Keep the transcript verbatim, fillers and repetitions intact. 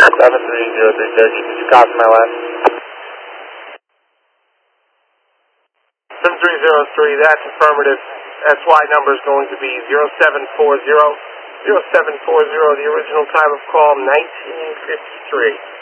seven three zero three Cherokee, did you copy my last? seven three zero three, that's affirmative. S Y number is going to be zero seven four zero. zero seven four zero, the original time of call, nineteen fifty-three.